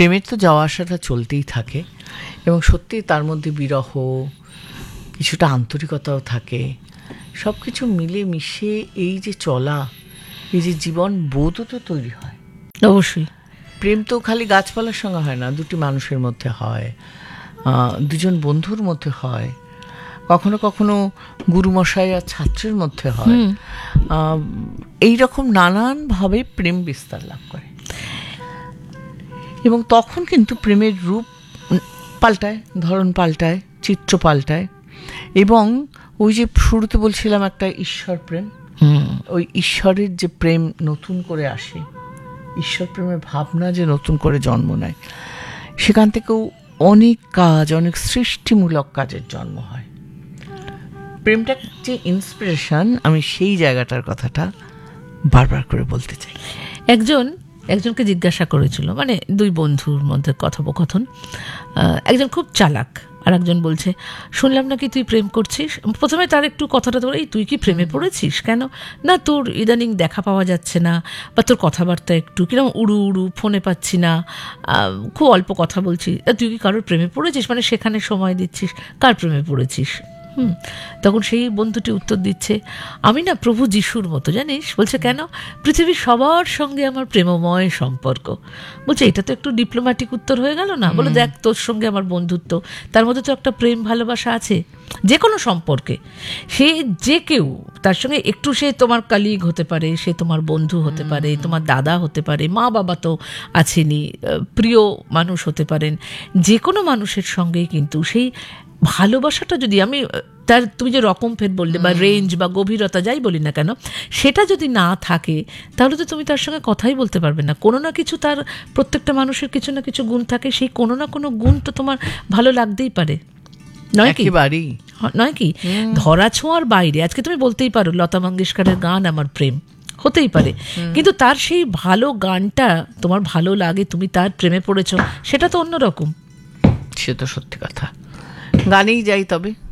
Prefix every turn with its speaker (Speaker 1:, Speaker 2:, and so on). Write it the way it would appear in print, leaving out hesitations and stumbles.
Speaker 1: প্রেমের তো যাওয়া আসাটা চলতেই থাকে, এবং সত্যি তার মধ্যে বিরহ, কিছুটা আন্তরিকতাও থাকে, সব কিছু মিলে মিশে এই যে চলা, এই যে জীবন বোধও তো তৈরি হয়।
Speaker 2: অবশ্যই
Speaker 1: প্রেম তো খালি গাছপালার সঙ্গে হয় না, দুটি মানুষের মধ্যে হয়, দুজন বন্ধুর মধ্যে হয়, কখনো কখনো গুরুমশাই আর ছাত্রের মধ্যে হয়। এই রকম নানানভাবে প্রেম বিস্তার লাভ করে, এবং তখন কিন্তু প্রেমের রূপ পাল্টায়, ধরন পাল্টায়, চিত্র পাল্টায়, এবং ওই যে শুরুতে বলছিলাম একটা ঈশ্বর প্রেম, ওই ঈশ্বরের যে প্রেম নতুন করে আসে, ঈশ্বর প্রেমের ভাবনা যে নতুন করে জন্ম নেয়, সেখান থেকেও অনেক কাজ, অনেক সৃষ্টিমূলক কাজের জন্ম হয়। প্রেমটা যে ইন্সপিরেশন, আমি সেই জায়গাটার কথাটা বারবার করে বলতে চাই।
Speaker 2: একজনকে জিজ্ঞাসা করেছিল, মানে দুই বন্ধুর মধ্যে কথোপকথন, একজন খুব চালাক, আর একজন বলছে শুনলাম নাকি তুই প্রেম করছিস। প্রথমে তার একটু কথাটা ধরে, এই তুই কি প্রেমে পড়েছিস? কেন না, তোর ইদানিং দেখা পাওয়া যাচ্ছে না, বা তোর কথাবার্তা একটু কিরকম উড়ু উড়ু, ফোনে পাচ্ছি না, খুব অল্প কথা বলছিস, তুই কি কারোর প্রেমে পড়েছিস? মানে সেখানে সময় দিচ্ছিস, কার প্রেমে পড়েছিস? তখন সেই বন্ধুটি উত্তর দিচ্ছে, আমি না প্রভু যিশুর মতো, জানিস। বলছে কেন? পৃথিবীর সবার সঙ্গে আমার প্রেমময় সম্পর্ক। বলছে এটা তো একটু ডিপ্লোম্যাটিক উত্তর হয়ে গেল না? বলে দেখ, তোর সঙ্গে আমার বন্ধুত্ব, তার মধ্যে তো একটা প্রেম ভালোবাসা আছে। যে কোনো সম্পর্কে সে যে কেউ, তার সঙ্গে একটু, সে তোমার কালিগ হতে পারে, সে তোমার বন্ধু হতে পারে, তোমার দাদা হতে পারে, মা বাবা তো আছেনই, প্রিয় মানুষ হতে পারেন, যে কোনো মানুষের সঙ্গেই কিন্তু সেই ভালোবাসাটা যদি আমি তার, তুমি যে রকম ফের বললে, বা রেঞ্জ বা গভীরতা যাই বলি না কেন, সেটা যদি না থাকে, তাহলে তো তুমি তার সঙ্গে কথাই বলতে পারবে না। কোনো না কিছু, তার প্রত্যেকটা মানুষের কিছু না কিছু গুণ থাকে, সেই কোনো না কোনো গুণ তো তোমার ভালো লাগতেই পারে, নয় কি? নয় কি? ধরা ছোঁয়ার বাইরে আজকে তুমি বলতেই পারো লতা মঙ্গেশকরের গান আমার প্রেম, হতেই পারে, কিন্তু তার সেই ভালো গানটা তোমার ভালো লাগে, তুমি তার প্রেমে পড়েছো, সেটা তো অন্যরকম।
Speaker 1: সে তো সত্যি কথা। গানেই যাই তবে।